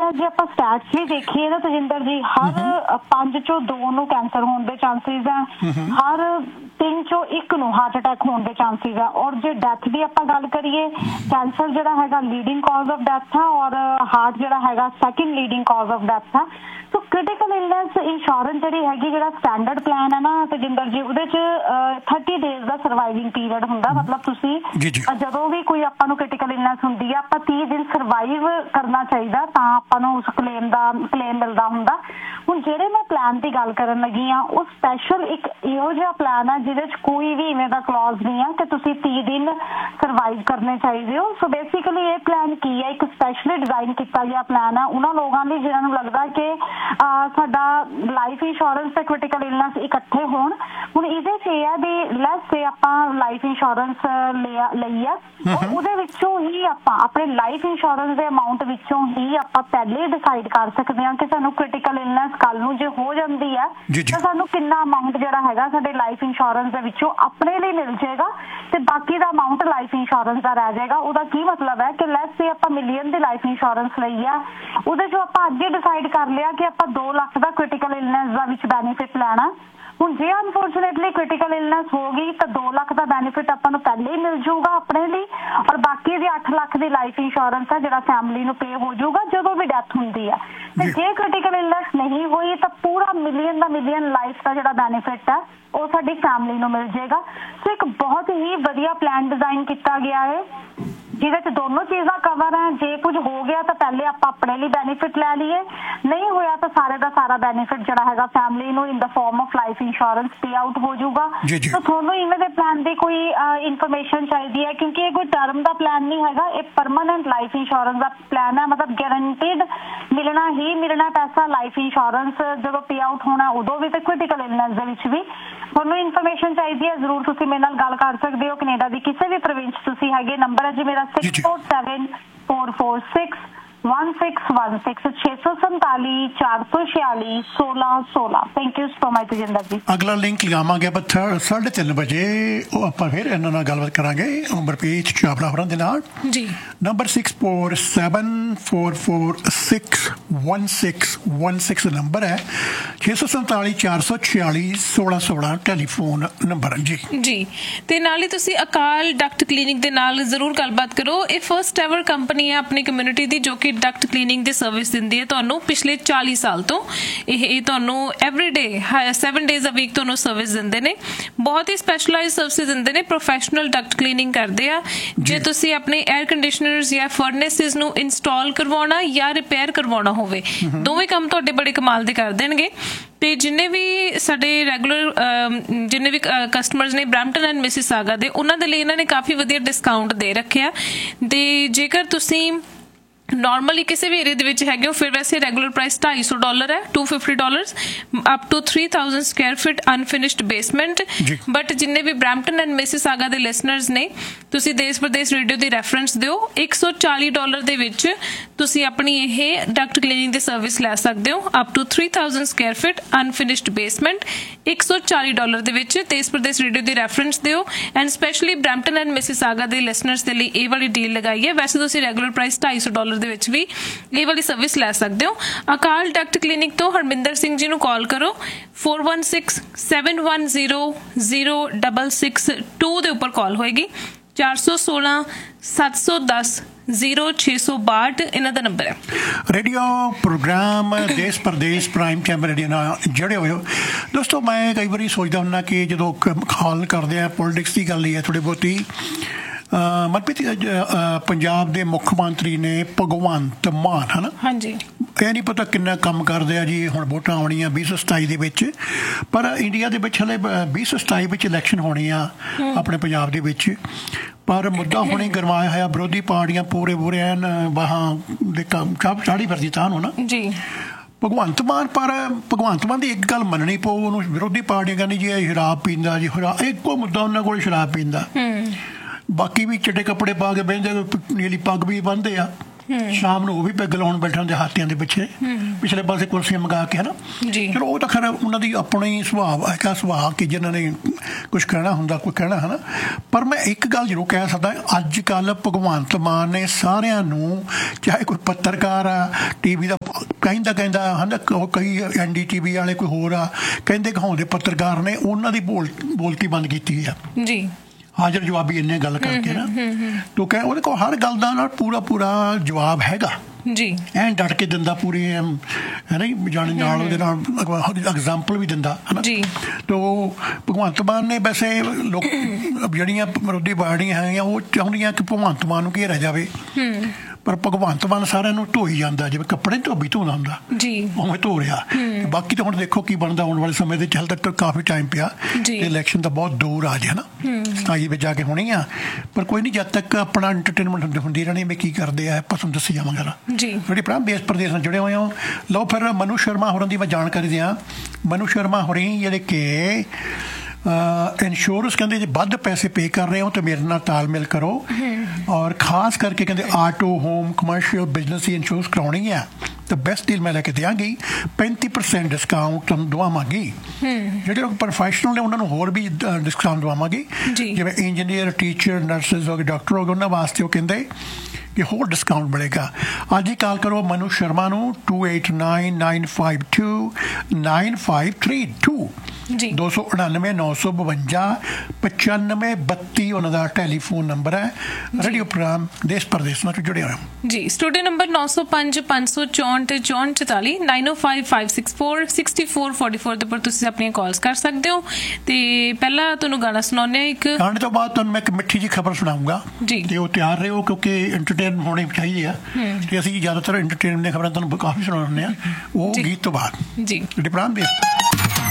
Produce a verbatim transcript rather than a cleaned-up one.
ਜੇ ਆਪਾਂ ਸਟੈਟਸ ਵੀ ਦੇਖੀਏ ਨਾ ਤਜਿੰਦਰ ਜੀ, ਹਰ ਪੰਜ ਚੋਂ ਦੋ ਨੂੰ ਕੈਂਸਰ ਹੋਣ ਦੇ ਚਾਂਸਿਸ ਆ, ਹਰ ਤਿੰਨ ਚੋਂ ਇੱਕ ਨੂੰ ਹਾਰਟ ਅਟੈਕ ਹੋਣ ਦੇ ਚਾਂਸਿਸ ਆ। ਔਰ ਜੇ ਡੈਥ ਦੀ ਆਪਾਂ ਗੱਲ ਕਰੀਏ, ਕੈਂਸਰ ਜਿਹੜਾ ਹੈਗਾ ਲੀਡਿੰਗ ਕਾਜ਼ ਆਫ ਡੈਥ ਆ ਔਰ ਹਾਰਟ ਜਿਹੜਾ ਹੈਗਾ second leading cause of death ਆ। ਸੋ ਕ੍ਰਿਟੀਕਲ ਇਲਨੈਸ ਇੰਸ਼ੋਰੈਂਸ ਜਿਹੜੀ ਹੈਗੀ, ਜਿਹੜਾ ਸਟੈਂਡਰਡ ਪਲਾਨ ਹੈ ਨਾ ਤਜਿੰਦਰ ਜੀ, ਉਹਦੇ ਚ ਥਰਟੀ ਡੇਜ਼ ਦਾ ਸਰਵਾਈਵਿੰਗ ਪੀਰੀਅਡ ਹੁੰਦਾ। ਮਤਲਬ ਤੁਸੀਂ ਜਦੋਂ ਵੀ ਕੋਈ ਆਪਾਂ ਨੂੰ ਕ੍ਰਿਟੀਕਲ ਇਲਨੈਸ ਹੁੰਦੀ ਆ, ਆਪਾਂ ਤੀਹ ਦਿਨ ਸਰਵਾਈਵ ਕਰਨਾ ਚਾਹੀਦਾ ਤਾਂ ਆਪਾਂ ਨੂੰ ਉਸ ਕਲੇਮ ਦਾ ਕਲੇਮ ਮਿਲਦਾ ਹੁੰਦਾ। ਹੁਣ ਜਿਹੜੇ ਮੈਂ ਪਲਾਨ ਦੀ ਗੱਲ ਕਰਨ ਲੱਗੀ ਆ, ਉਹ ਸਪੈਸ਼ਲ ਇੱਕ ਇਹੋ ਜਿਹਾ ਪਲਾਨ ਆ ਜਿਹਦੇ ਚ ਕੋਈ ਵੀ ਇਵੇਂ ਦਾ ਕਲੌਜ਼ ਨਹੀਂ ਆ ਕਿ ਤੁਸੀਂ ਤੀਹ ਦਿਨ ਸਰਵਾਈਵ ਕਰਨੇ ਚਾਹੀਦੇ ਹੋ। ਸੋ ਬੇਸਿਕਲੀ ਇਹ ਪਲਾਨ ਕੀ ਹੈ, ਇੱਕ ਸਪੈਸ਼ਲੀ ਡਿਜ਼ਾਈਨ ਕੀਤਾ ਗਿਆ ਪਲਾਨ ਆ ਉਹਨਾਂ ਲੋਕਾਂ ਲਈ ਜਿਹਨਾਂ ਨੂੰ ਲੱਗਦਾ ਕਿ ਸਾਡਾ ਲਾਈਫ ਇੰਸ਼ੋਰੈਂਸ ਤੇ ਕ੍ਰਿਟੀਕਲ ਇਲਨੈਸ ਇਕੱਠੇ ਹੋਣ। ਹੁਣ ਇਹਦੇ ਚ ਇਹ ਆ ਵੀ ਲੈਸ ਸੇ ਆਪਾਂ ਲਾਈਫ ਇੰਸ਼ੋਰੈਂਸ ਲਈ ਆ, ਉਹਦੇ ਵਿੱਚੋਂ ਹੀ ਆਪਾਂ ਆਪਣੇ ਲਾਈਫ ਇੰਸ਼ੋਰੈਂਸ ਦੇ ਅਮਾਊਂਟ ਵਿੱਚੋਂ ਹੀ ਆਪਾਂ ਪਹਿਲੇ ਡਿਸਾਈਡ ਕਰ ਸਕਦੇ ਹਾਂ ਕਿ ਸਾਨੂੰ ਕ੍ਰਿਟੀਕਲ ਇਲਨੈਸ ਕੱਲ ਨੂੰ ਜੇ ਹੋ ਜਾਂਦੀ ਹੈ ਤਾਂ ਸਾਨੂੰ ਕਿੰਨਾ ਅਮਾਊਂਟ ਜਿਹੜਾ ਹੈਗਾ ਸਾਡੇ ਲਾਈਫ ਇੰਸ਼ੋਰੈਂਸ ਦੇ ਵਿੱਚੋਂ ਆਪਣੇ ਲਈ ਮਿਲ ਜਾਏਗਾ ਤੇ ਬਾਕੀ ਦਾ ਅਮਾਊਂਟ ਲਾਈਫ ਇੰਸ਼ੋਰੈਂਸ ਦਾ ਰਹਿ ਜਾਏਗਾ। ਉਹਦਾ ਕੀ ਮਤਲਬ ਹੈ ਕਿ ਲੈਸ ਸੇ ਆਪਾਂ ਮਿਲੀਅਨ ਦੀ ਲਾਈਫ ਇੰਸ਼ੋਰੈਂਸ ਲਈ ਆ, ਉਹਦੇ ਚੋਂ ਆਪਾਂ ਅੱਗੇ ਡਿਸਾਈਡ ਕਰ ਲਿਆ ਕਿ ਆਪਾਂ ਦੋ ਲੱਖ ਦਾ ਕ੍ਰਿਟੀਕਲ ਇਲਨੈਸ ਦਾ ਵਿੱਚ ਬੈਨੀਫਿਟ ਲੈਣਾ। ਹੁਣ ਜੇ ਅਨਫੋਰਚੂਨੇਟਲੀ ਕ੍ਰਿਟੀਕਲ ਇਲਨੈਸ ਹੋ ਗਈ ਤਾਂ ਦੋ ਲੱਖ ਦਾ ਬੈਨੀਫਿਟ ਆਪਾਂ ਨੂੰ ਪਹਿਲੇ ਹੀ ਮਿਲ ਜਾਊਗਾ ਆਪਣੇ ਲਈ, ਔਰ ਬਾਕੀ ਦੀ ਅੱਠ ਲੱਖ ਦੀ ਲਾਈਫ ਇੰਸ਼ੋਰੈਂਸ ਹੈ ਜਿਹੜਾ ਫੈਮਿਲੀ ਨੂੰ ਪੇ ਹੋ ਜਾਊਗਾ ਜਦੋਂ ਵੀ ਡੈਥ ਹੁੰਦੀ ਹੈ। ਤੇ ਜੇ ਕ੍ਰਿਟੀਕਲ ਇਲਨੈਸ ਨਹੀਂ ਹੋਈ ਤਾਂ ਪੂਰਾ ਮਿਲੀਅਨ ਦਾ ਮਿਲੀਅਨ ਲਾਈਫ ਦਾ ਜਿਹੜਾ ਬੈਨੀਫਿਟ ਹੈ ਉਹ ਸਾਡੀ ਫੈਮਿਲੀ ਨੂੰ ਮਿਲ ਜਾਏਗਾ। ਸੋ ਇੱਕ ਬਹੁਤ ਹੀ ਵਧੀਆ ਪਲਾਨ ਡਿਜ਼ਾਈਨ ਕੀਤਾ ਗਿਆ ਹੈ ਜਿਹਦੇ ਚ ਦੋਨੋਂ ਚੀਜ਼ਾਂ ਕਵਰ ਹੈ। ਜੇ ਕੁਝ ਹੋ ਗਿਆ ਤਾਂ ਪਹਿਲੇ ਆਪਾਂ ਆਪਣੇ ਲਈ ਬੈਨੀਫਿਟ ਲੈ ਲਈਏ, ਨਹੀਂ ਹੋਇਆ ਤਾਂ ਸਾਰੇ ਦਾ ਸਾਰਾ ਬੈਨੀਫਿਟ ਜਿਹੜਾ ਹੈਗਾ ਫੈਮਿਲੀ ਨੂੰ ਇਨ ਦਾ farm of life insurance pay out ਹੋ ਜਾਊਗਾ। ਤਾਂ ਤੁਹਾਨੂੰ ਇਵੇਂ ਦੇ ਪਲਾਨ ਦੀ ਕੋਈ ਇਨਫੋਰਮੇਸ਼ਨ ਚਾਹੀਦੀ ਹੈ, ਕਿਉਂਕਿ ਇਹ ਕੋਈ ਟਰਮ ਦਾ ਪਲਾਨ ਨਹੀਂ ਹੈਗਾ, ਇਹ ਪਰਮਾਨੈਂਟ ਲਾਈਫ ਇੰਸ਼ੋਰੈਂਸ ਦਾ ਪਲਾਨ ਹੈ। ਮਤਲਬ ਗਾਰੰਟੀਡ ਮਿਲਣਾ ਹੀ ਮਿਲਣਾ ਪੈਸਾ ਲਾਈਫ ਇੰਸ਼ੋਰੈਂਸ ਜਦੋਂ ਪੇ ਆਊਟ ਹੋਣਾ ਉਦੋਂ ਵੀ ਤੇ ਕ੍ਰਿਟੀਕਲ ਇਲਨੈਸ ਦੇ ਵਿੱਚ ਵੀ। ਤੁਹਾਨੂੰ ਇਨਫੋਰਮੇਸ਼ਨ ਚਾਹੀਦੀ ਹੈ ਜ਼ਰੂਰ ਤੁਸੀਂ ਮੇਰੇ ਨਾਲ ਗੱਲ ਕਰ ਸਕਦੇ ਹੋ। ਕੈਨੇਡਾ ਦੀ ਕਿਸੇ ਵੀ ਪ੍ਰੋਵਿੰਸ ਤੁਸੀਂ ਹੈਗੇ, ਨੰਬਰ ਹੈ ਜੀ ਮੇਰਾ six four seven four four six one six one six छे सौ संताली चार सौ छियाली सोलह सोलह। Thank you so much Tajinder जी। अगला लिंक लगावांगे ਆਪਾਂ साढ़े तीन बजे ਉਹ ਆਪਾਂ ਫਿਰ ਇਹਨਾਂ ਨਾਲ ਗੱਲਬਾਤ ਕਰਾਂਗੇ ਅਮਰਪ੍ਰੀਤ ਚਾਵਲਾ ਹੋਰਾਂ ਦੇ ਨਾਲ ਜੀ। Number six four seven four four six one six one six number ਹੈ, ਛੇ ਸੌ ਸੰਤਾਲੀ ਚਾਰ ਸੌ ਛਿਆਲੀ ਸੋਲਾਂ ਸੋਲਾਂ ਟੈਲੀਫੋਨ ਨੰਬਰ ਜੀ ਜੀ। ਤੇ ਨਾਲ ਹੀ ਤੁਸੀਂ ਅਕਾਲ ਡਕਟ ਕਲੀਨਿਕ ਦੇ ਨਾਲ ਜ਼ਰੂਰ ਗੱਲਬਾਤ ਕਰੋ। ਇਹ ਫਸਟ ਐਵਰ ਕੰਪਨੀ ਹੈ ਆਪਣੀ ਕਮਿਊਨਿਟੀ ਦੀ ਜੋ ਕਿ ਡਕਟ ਕਲੀਨਿੰਗ ਦੀ ਸਰਵਿਸ ਦਿੰਦੀ ਹੈ ਤੁਹਾਨੂੰ ਪਿਛਲੇ ਚਾਲੀ ਸਾਲ ਤੋਂ। ਇਹ ਇਹ ਤੁਹਾਨੂੰ ਐਵਰੀ ਡੇ ਸੈਵਨ ਡੇਜ਼ ਅ ਵੀਕ ਤੁਹਾਨੂੰ ਸਰਵਿਸ ਦਿੰਦੇ ਨੇ, ਬਹੁਤ ਹੀ ਸਪੈਸ਼ਲਾਈਜ਼ ਸਰਵਿਸ ਦਿੰਦੇ ਨੇ, ਪ੍ਰੋਫੈਸ਼ਨਲ ਡਕਟ ਕਲੀਨਿੰਗ ਕਰਦੇ ਆ। ਜੇ ਤੁਸੀਂ ਆਪਣੇ 에ਅਰ ਕੰਡੀਸ਼ਨਰਸ ਜਾਂ ਫਰਨੈਸਿਸ ਨੂੰ ਇੰਸਟਾਲ ਕਰਵਾਉਣਾ ਜਾਂ ਰਿਪੇਅਰ ਕਰਵਾਉਣਾ ਹੋਵੇ, ਦੋਵੇਂ ਕੰਮ ਤੁਹਾਡੇ ਬੜੇ ਕਮਾਲ ਦੇ ਕਰ ਦੇਣਗੇ। ਤੇ ਜਿੰਨੇ ਵੀ ਸਾਡੇ ਰੈਗੂਲਰ ਜਿੰਨੇ ਵੀ ਕਸਟਮਰਸ ਨੇ ਬਰੈਂਪਟਨ ਐਂਡ ਮਿਸੀਸਾਗਾ ਦੇ, ਉਹਨਾਂ ਦੇ ਲਈ ਇਹਨਾਂ ਨੇ ਕਾਫੀ ਵਧੀਆ ਡਿਸਕਾਊਂਟ ਦੇ ਰੱਖਿਆ। ਤੇ ਜੇਕਰ ਤੁਸੀਂ ਨੋਰਮਲੀ ਕਿਸੇ ਵੀ ਏਰੀਆ ਦੇ ਵਿੱਚ ਹੈਗੇ ਹੋ, ਫਿਰ ਵੈਸੇ ਰੈਗੂਲਰ ਪ੍ਰਾਈਸ ਢਾਈ ਸੌ ਡਾਲਰ ਹੈ, two fifty dollars up two three thousand Square feet unfinished basement. But ਜਿੰਨੇ ਵੀ ਬਰੈਂਪਟਨ ਐਂਡ ਮਿਸੀਸਾਗਾ ਦੇ ਲਿਸਨਰਸ ਨੇ, ਤੁਸੀਂ ਦੇਸ਼ ਪ੍ਰਦੇਸ਼ ਰੇਡੀਓ ਦੀ ਰੈਫਰੈਂਸ ਦਿਓ, ਇੱਕ ਸੌ ਚਾਲੀ ਡਾਲਰ ਦੇ ਵਿੱਚ ਤੁਸੀਂ ਆਪਣੀ ਇਹ ਡਕਟ ਕਲੀਨਿੰਗ ਦੀ ਸਰਵਿਸ ਲੈ ਸਕਦੇ ਹੋ up two three thousand Square feet unfinished basement, ਇੱਕ ਸੌ ਚਾਲੀ ਡਾਲਰ ਦੇ ਵਿੱਚ ਦੇਸ਼ ਪ੍ਰਦੇਸ਼ ਰੇਡੀਓ ਦੀ ਰੈਫਰੈਂਸ ਦਿਓ। And specially Brampton and Mississauga ਦੇ ਲਿਸਨਰਸ ਦੇ ਲਈ ਇਹ ਵਾਲੀ ਡੀਲ ਲਗਾਈ ਹੈ। ਵੈਸੇ ਤੁਸੀਂ ਰੈਗੂਲਰ ਪ੍ਰਾਈਸ ਢਾਈ ਸੌ ਡਾਲਰ ਦੇ ਵਿੱਚ ਵੀ ਇਹ ਵਾਲੀ ਸਰਵਿਸ ਲੈ ਸਕਦੇ ਹੋ। ਅਕਾਲ ਡਕਟ ਕਲੀਨਿਕ ਤੋਂ ਹਰਮਿੰਦਰ ਸਿੰਘ ਜੀ ਨੂੰ ਕਾਲ ਕਰੋ, four one six seven one zero zero double six to ਦੇ ਉੱਪਰ ਕਾਲ ਹੋਏਗੀ। ਚਾਰ ਸੌ ਸੋਲਾਂ ਸੱਤ ਸੌ ਦਸ ਜ਼ੀਰੋ ਛੇ ਸੌ ਬਾਹਠ ਇਹਨਾਂ ਦਾ ਨੰਬਰ ਹੈ। ਰੇਡੀਓ ਪ੍ਰੋਗਰਾਮ ਦੇਸ਼ ਪ੍ਰਦੇਸ਼ ਪ੍ਰਾਈਮ ਟਾਈਮ ਰੇਡੀਓ ਨਾਲ ਜੁੜੇ ਹੋਏ ਹੋ ਦੋਸਤੋ। ਮੈਂ ਕਈ ਵਾਰੀ ਸੋਚਦਾ ਹੁੰਦਾ ਕਿ ਜਦੋਂ ਖਾਲ ਕਰਦੇ ਆ ਪੋਲੀਟਿਕਸ ਦੀ ਗੱਲ ਹੀ ਹੈ ਥੋੜ੍ਹੀ ਬਹੁਤੀ। ਮਨਪ੍ਰੀਤ ਪੰਜਾਬ ਦੇ ਮੁੱਖ ਮੰਤਰੀ ਨੇ ਭਗਵੰਤ ਮਾਨ, ਹੈ ਨਾ? ਹਾਂਜੀ। ਇਹ ਨਹੀਂ ਪਤਾ ਕਿੰਨਾ ਕੰਮ ਕਰਦੇ ਆ ਜੀ। ਹੁਣ ਵੋਟਾਂ ਆਉਣੀਆਂ ਵੀਹ ਸੌ ਸਤਾਈ ਦੇ ਵਿੱਚ, ਪਰ ਇੰਡੀਆ ਦੇ ਵਿੱਚ ਹਲੇ ਵੀਹ ਸੌ ਸਤਾਈ ਵਿੱਚ ਇਲੈਕਸ਼ਨ ਹੋਣੀ ਆ ਆਪਣੇ ਪੰਜਾਬ ਦੇ ਵਿੱਚ। ਪਰ ਮੁੱਦਾ ਹੁਣੇ ਗਰਮਾਇਆ ਹੋਇਆ, ਵਿਰੋਧੀ ਪਾਰਟੀਆਂ ਪੂਰੇ ਪੂਰੇ ਐਨ ਬਾਹਾਂ ਦੇ ਕੰਮ ਚਾੜੀ ਫਿਰਦੀ ਤਾਂ ਨੂੰ ਨਾ ਜੀ ਭਗਵੰਤ ਮਾਨ। ਪਰ ਭਗਵੰਤ ਮਾਨ ਦੀ ਇੱਕ ਗੱਲ ਮੰਨਣੀ ਪਊ ਉਹਨੂੰ, ਵਿਰੋਧੀ ਪਾਰਟੀਆਂ ਕਹਿੰਦੀ ਜੀ ਇਹ ਸ਼ਰਾਬ ਪੀਂਦਾ ਜੀ, ਇੱਕੋ ਮੁੱਦਾ ਉਹਨਾਂ ਕੋਲ ਸ਼ਰਾਬ ਪੀਂਦਾ। ਬਾਕੀ ਵੀ ਚਿੱਟੇ ਕੱਪੜੇ ਪਾ ਕੇ ਬਹਿੰਦੇ, ਨੀਲੀ ਪੱਗ ਵੀ ਬੰਨ੍ਹਦੇ ਆ, ਸ਼ਾਮ ਨੂੰ ਉਹ ਵੀ ਪੈਗ ਲਾਉਣ ਬੈਠੇ ਹੁੰਦੇ ਹਾਥੀਆਂ ਦੇ ਪਿੱਛੇ ਪਿਛਲੇ ਪਾਸੇ ਕੁਰਸੀਆਂ ਮੰਗਾ ਕੇ, ਹੈ ਨਾ? ਚਲੋ ਉਹ ਤਾਂ ਖੈਰ ਉਹਨਾਂ ਦੀ ਆਪਣੀ ਸੁਭਾਅ ਹੈਗਾ, ਸੁਭਾਅ ਕਿ ਜਿਹਨਾਂ ਨੇ ਕੁਛ ਕਹਿਣਾ ਹੁੰਦਾ ਕੋਈ ਕਹਿਣਾ, ਹੈ ਨਾ? ਪਰ ਮੈਂ ਇੱਕ ਗੱਲ ਜ਼ਰੂਰ ਕਹਿ ਸਕਦਾ, ਅੱਜ ਕੱਲ੍ਹ ਭਗਵੰਤ ਮਾਨ ਨੇ ਸਾਰਿਆਂ ਨੂੰ, ਚਾਹੇ ਕੋਈ ਪੱਤਰਕਾਰ ਆ, ਟੀ ਵੀ ਦਾ ਕਹਿੰਦਾ ਕਹਿੰਦਾ ਹਨ ਕਈ ਐਨ ਡੀ ਟੀ ਵੀ ਵਾਲੇ ਕੋਈ ਹੋਰ ਆ ਕਹਿੰਦੇ ਕਹਾਉਂਦੇ ਪੱਤਰਕਾਰ ਨੇ ਉਹਨਾਂ ਦੀ ਬੋਲ ਬੋਲਤੀ ਬੰਦ ਕੀਤੀ ਆ ਜੀ ਹਾਜ਼ਰ ਜਵਾਬੀ ਇੰਨੇ ਗੱਲ ਕਰਕੇ ਨਾ ਤੋ ਕਹੇ ਉਹਦੇ ਕੋਲ ਹਰ ਗੱਲ ਦਾ ਨਾਲ ਪੂਰਾ ਪੂਰਾ ਜਵਾਬ ਹੈਗਾ ਜੀ ਐਂ ਡਟ ਕੇ ਦਿੰਦਾ ਪੂਰੀ ਹੈ ਨਾ ਜਾਣੇ ਨਾਲ ਉਹਦੇ ਨਾਲ ਐਗਜ਼ਾਮਪਲ ਵੀ ਦਿੰਦਾ ਹੈ ਨਾ ਜੀ ਤੋ ਭਗਵੰਤ ਮਾਨ ਨੇ ਵੈਸੇ ਲੋਕ ਜਿਹੜੀਆਂ ਵਿਰੋਧੀ ਪਾਰਟੀਆਂ ਹੈਗੀਆਂ ਉਹ ਚਾਹੁੰਦੀਆਂ ਕਿ ਭਗਵੰਤ ਮਾਨ ਨੂੰ ਘੇਰਿਆ ਜਾਵੇ ਪਰ ਭਗਵੰਤ ਮਾਨ ਸਾਰਿਆਂ ਨੂੰ ਧੋਈ ਜਾਂਦਾ ਜਿਵੇਂ ਕੱਪੜੇ ਧੋਬੀ ਧੋਦਾ ਹੁੰਦਾ ਜੀ ਉਵੇਂ ਧੋ ਰਿਹਾ ਬਾਕੀ ਤਾਂ ਹੁਣ ਦੇਖੋ ਕੀ ਬਣਦਾ ਆਉਣ ਵਾਲੇ ਸਮੇਂ ਦੇ ਚੱਲ ਤੱਕ ਕਾਫੀ ਟਾਈਮ ਪਿਆ ਇਲੈਕਸ਼ਨ ਤਾਂ ਬਹੁਤ ਦੂਰ ਆ ਜੇ ਨਾ ਸਤਾਈ ਵਿੱਚ ਜਾ ਕੇ ਹੋਣੀ ਆ ਪਰ ਕੋਈ ਨਹੀਂ ਜਦ ਤੱਕ ਆਪਣਾ ਐਂਟਰਟੇਨਮੈਂਟ ਹੁੰਦੀ ਰਹਿਣੀ ਮੈਂ ਕੀ ਕਰਦੇ ਆ ਆਪਾਂ ਤੁਹਾਨੂੰ ਦੱਸੀ ਜਾਵਾਂਗਾ ਜੀ ਜਿਹੜੇ ਭਰਾ ਦੇਸ਼ ਪ੍ਰਦੇਸ਼ ਨਾਲ ਜੁੜੇ ਹੋਏ ਹੋ ਲਓ ਫਿਰ ਮਨੂ ਸ਼ਰਮਾ ਹੋਰਾਂ ਦੀ ਮੈਂ ਜਾਣਕਾਰੀ ਦਿਆਂ ਮਨੂ ਸ਼ਰਮਾ ਹੋਰੀ ਜਿਹੜੇ ਕਿ इंश्योरेंस कहते जो ਵੱਧ पैसे पे कर रहे हो तो मेरे नाल तालमेल करो और खास करके कहते ऑटो होम कमर्शियल बिजनेस की इंश्योरेंस करवानी है तो बेस्ट डील मैं लैके देंगी पैंती परसेंट डिस्काउंट तुहानूं दवावांगी ਜਿਹੜੇ ਲੋਕ ਪ੍ਰੋਫੈਸ਼ਨਲ ਨੇ ਉਹਨਾਂ ਨੂੰ ਹੋਰ ਵੀ ਡਿਸਕਾਊਂਟ ਦਵਾਵਾਂਗੇ ਜਿਵੇਂ ਇੰਜੀਨੀਅਰ ਟੀਚਰ ਨਰਸਿਸ ਹੋ ਗਏ ਡਾਕਟਰ ਹੋ ਗਏ ਉਹਨਾਂ ਵਾਸਤੇ ਉਹ ਕਹਿੰਦੇ कि होर डिस्काउंट मिलेगा आज ही कॉल करो मनु शर्मा नू to eight nine nine five to nine five three to दो सौ उनानवे नौ सौ बवंजा पचानवे बत्ती उन्होंने टैलीफोन नंबर है रेडियो प्रोग्राम देश प्रदेश में जुड़े हुए जी स्टूडियो नंबर नौ सौ पाँच पाँच सौ चौंठ चौंठ चौताली नाइन ओ five five six four sixty four forty four पर तुम अपनी कॉल्स कर सकते हो तो पहला तुहानूं गाना सुनाने एक गाने तो बाद तुहानूं मैं एक मिठी जी खबर सुनाऊंगा जी ते वो तैयार रहो क्योंकि एंटरटेन होने चाहिए आ ते असीं ज़्यादातर एंटरटेनमेंट दी खबरां तुहानूं काफ़ी सुणाउने आ वो गीत तो बाद जी प्रोग्राम देश